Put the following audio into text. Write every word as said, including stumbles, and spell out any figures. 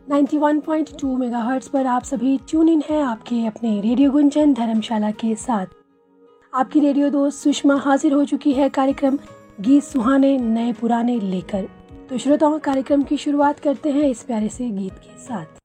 Ninety one point two megahertz पर आप सभी ट्यून इन हैं आपके अपने रेडियो गुंजन धर्मशाला के साथ। आपकी रेडियो दोस्त सुषमा हाजिर हो चुकी है कार्यक्रम गीत सुहाने नए पुराने लेकर। तो श्रोताओं, कार्यक्रम की शुरुआत करते हैं इस प्यारे से गीत के साथ।